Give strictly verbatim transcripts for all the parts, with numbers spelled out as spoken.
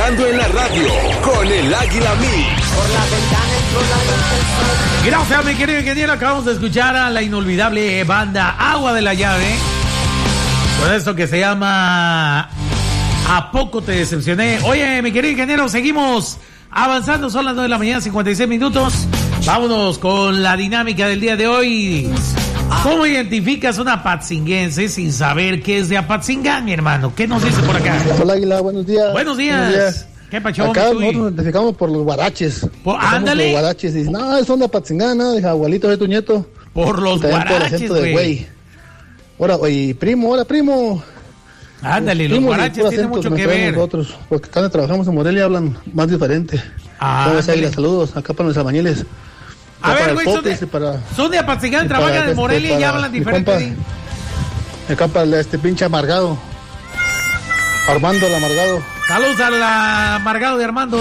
Agitando en la radio con el Águila Mix. Por la ventana. Gracias, mi querido ingeniero. Acabamos de escuchar a la inolvidable banda Agua de la Llave con esto que se llama ¿A poco te decepcioné? Oye, mi querido ingeniero, seguimos avanzando. Son las nueve de la mañana, cincuenta y seis minutos. Vámonos con la dinámica del día de hoy. ¿Cómo identificas una apatzinguense sin saber qué es de Apatzingán, mi hermano? ¿Qué nos dice por acá? Hola, Águila, buenos días. Buenos días. Buenos días. ¿Qué pacho? Acá nosotros nos identificamos por los guaraches. Por, ándale. Los guaraches. Y no, son de Apatzingán, ¿no? Deja, abuelito de tu nieto. Por los guaraches, güey. Hola, oye, primo, hola, primo. Ándale, los, los guaraches tienen mucho que ver. Nosotros, porque cuando trabajamos en Morelia hablan más diferente. Ah, Águila, saludos acá para los albañiles. A ver, güey, son, para, son de Apatzingán, trabajan en Morelia este, y hablan diferente. Acá para este pinche amargado. Armando el amargado. Saludos al amargado de Armando.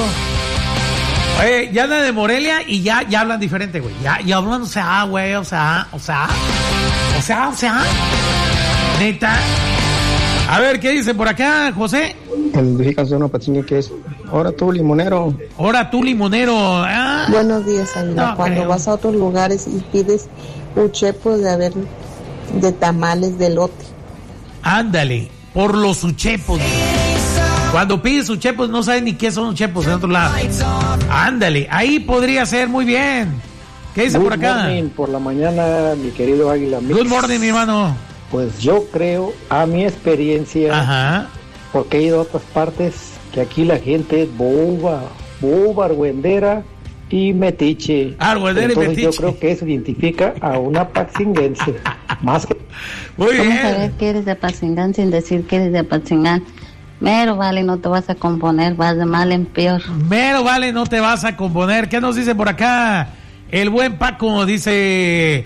Oye, ya andan de Morelia y ya, ya hablan diferente, güey. Ya, ya hablan, o sea, güey, o sea, o sea, o sea, o sea. Neta. A ver, ¿qué dice por acá, José? Identificas una Apatzingán que es, ahora tú limonero. Ahora tú limonero. Ah. Buenos días, Águila. No, cuando creo. vas a otros lugares y pides uchepos de haber de tamales de lote. Ándale, por los uchepos. Cuando pides uchepos no sabes ni qué son uchepos en otro lado. Ándale, ahí podría ser muy bien. ¿Qué dice Good por acá? Morning, por la mañana, mi querido Águila Mix. Good morning, mi hermano. Pues yo creo, a mi experiencia, ajá, porque he ido a otras partes, que aquí la gente es boba, boba, argüendera y metiche. Argüendera y metiche. Yo creo que eso identifica a una apatzinguense. Más que... Muy bien. ¿Cómo saber que eres de Apatzingán sin decir que eres de Apatzingán? Mero vale, no te vas a componer, vas de mal en peor. Mero vale, no te vas a componer. ¿Qué nos dice por acá? El buen Paco dice...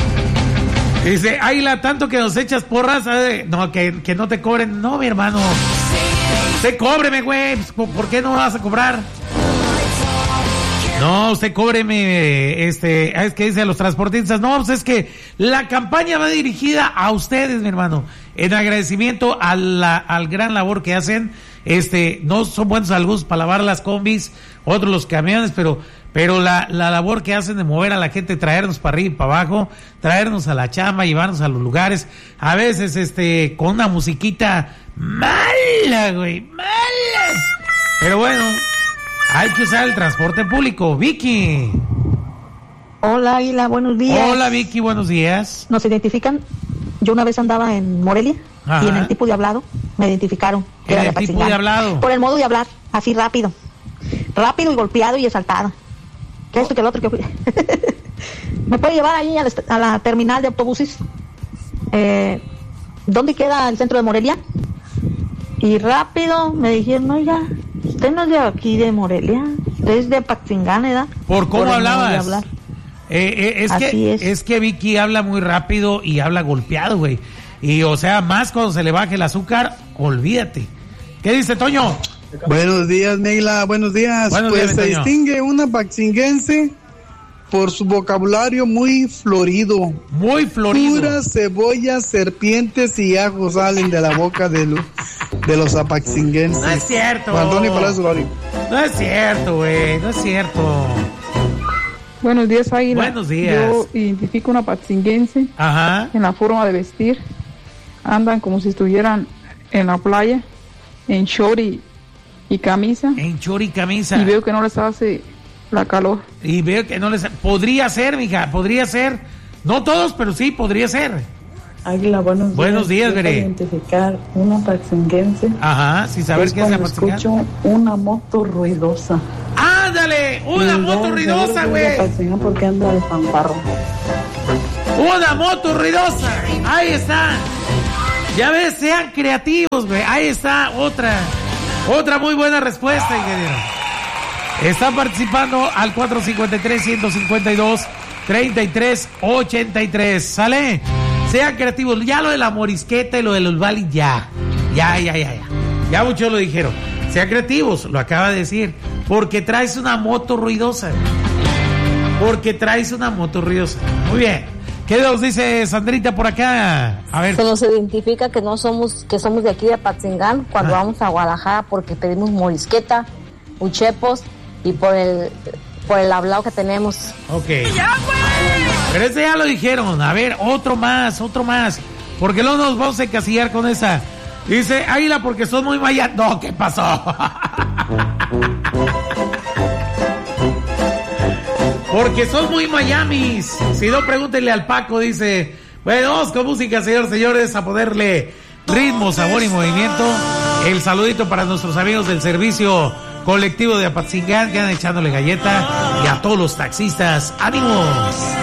Dice, Águila, tanto que nos echas porras, ¿sabes? No, que, que no te cobren. No, mi hermano. Usted cóbreme, güey. ¿Por qué no vas a cobrar? No, usted cóbreme, este, es que dice a los transportistas. No, pues es que la campaña va dirigida a ustedes, mi hermano. En agradecimiento a la, al gran labor que hacen. Este, no son buenos algunos para lavar las combis, otros los camiones, pero, pero la, la labor que hacen de mover a la gente, traernos para arriba y para abajo, traernos a la chamba, llevarnos a los lugares, a veces, este, con una musiquita mala, güey, mala. Pero bueno, hay que usar el transporte público. Vicky. Hola, Águila, buenos días. Hola, Vicky, buenos días. ¿Nos identifican? Yo una vez andaba en Morelia. Ajá. Y en el tipo de hablado me identificaron. ¿En el tipo de hablado? Por el modo de hablar, así rápido. Rápido y golpeado y exaltada. Que esto, que el otro, que... ¿Me puede llevar ahí a la, a la terminal de autobuses? Eh, ¿Dónde queda el centro de Morelia? Y rápido me dijeron, no, ya, usted no es de aquí de Morelia, usted es de Apatzingán, ¿verdad? ¿Por cómo Por hablabas? Eh, eh, es, que, es. es que Vicky habla muy rápido y habla golpeado, güey. Y o sea, más cuando se le baje el azúcar, olvídate. ¿Qué dice Toño? Buenos días, Neila, buenos días. Buenos pues días, se Toño. distingue una apatzinguense por su vocabulario muy florido. Muy florido. Puras cebollas, serpientes y ajos salen de la boca de, lo, de los apatzinguenses. No es cierto. Juan Antonio Palacio Lori. No es cierto, güey, no es cierto. Buenos días, Águila. Buenos días. Yo identifico una apatzinguense. Ajá. En la forma de vestir. Andan como si estuvieran en la playa, en short y, y camisa. En short y camisa. Y veo que no les hace la calor. Y veo que no les... Podría ser, mija, podría ser. No todos, pero sí, podría ser. Águila, buenos días. Buenos días, Veré. Identificar una apatzinguense. Ajá, sin saber qué es la apatzinguense. Escucho una moto ruidosa. ¡Ándale! ¡Una moto ruidosa, güey! Porque anda de fanfarro. ¡Una moto ruidosa! Ahí está. Ya ves, sean creativos, güey. Ahí está otra. Otra muy buena respuesta, ingeniero. Está participando al cuatro cinco tres, uno cinco dos, tres tres ocho tres. ¿Sale? Sean creativos. Ya lo de la morisqueta y lo de los valis, ya. Ya, ya, ya, ya. Ya muchos lo dijeron. Sean creativos, lo acaba de decir. Porque traes una moto ruidosa. Porque traes una moto ruidosa. Muy bien. ¿Qué nos dice Sandrita por acá? A ver. Se nos identifica que no somos, que somos de aquí de Apatzingán cuando ah. vamos a Guadalajara porque pedimos morisqueta, uchepos y por el por el hablado que tenemos. Ok. Pero ese ya lo dijeron. A ver, otro más, otro más. Porque luego nos vamos a encasillar con esa. Dice, Águila, porque son muy maya. No, ¿qué pasó? Porque son muy Miamis. Si no, pregúntenle al Paco, dice. Bueno, vamos con música, señores, señores, a ponerle ritmo, sabor y movimiento. El saludito para nuestros amigos del servicio colectivo de Apatzingán que andan echándole galleta. Y a todos los taxistas, ¡ánimos!